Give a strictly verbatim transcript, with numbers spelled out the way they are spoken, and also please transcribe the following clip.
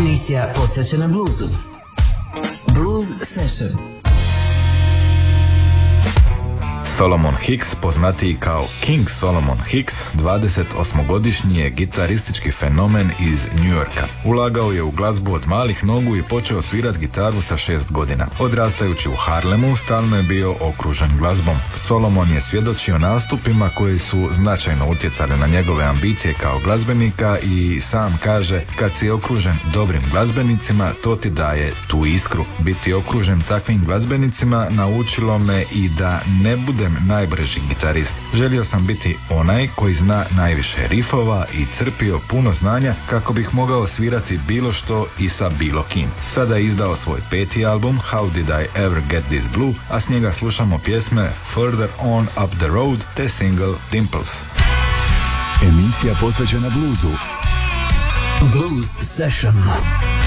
Emisija posvećena bluzu. Blues Session. Solomon Hicks, poznatiji kao King Solomon Hicks, dvadesetosmogodišnji je gitaristički fenomen iz New Yorka. Ulagao je u glazbu od malih nogu i počeo svirat gitaru sa šest godina. Odrastajući u Harlemu, stalno je bio okružen glazbom. Solomon je svjedočio nastupima koji su značajno utjecali na njegove ambicije kao glazbenika i sam kaže, kad si okružen dobrim glazbenicima, to ti daje tu iskru. Biti okružen takvim glazbenicima naučilo me i da ne bude najbrži gitarist. Želio sam biti onaj koji zna najviše rifova i crpio puno znanja kako bih mogao svirati bilo što i sa bilo kim. Sada je izdao svoj peti album How Did I Ever Get This Blue, a s njega slušamo pjesme Further On Up The Road te single Dimples. Emisija posvećena bluzu. Blues Session.